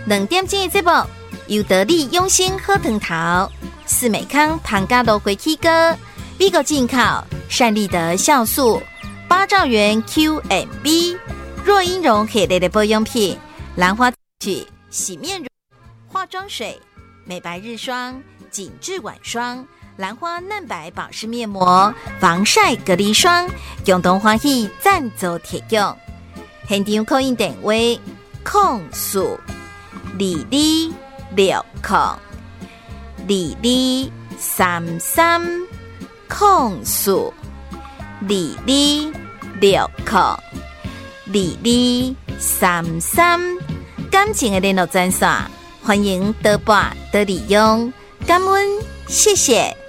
2点钟的节目，由得力用心喝藤桃、四美康庞嘎多回气哥、美国进口善利德酵素、8兆元 QMB、若英荣系列的保养品、兰花去洗面乳、化妆水、美白日霜、紧致晚霜、兰花嫩白保湿面膜、防晒隔离霜，共同欢喜赞助提供。现场扣印电话：0422602230，感情的联络专线，欢迎多拨多利用，感恩，谢谢。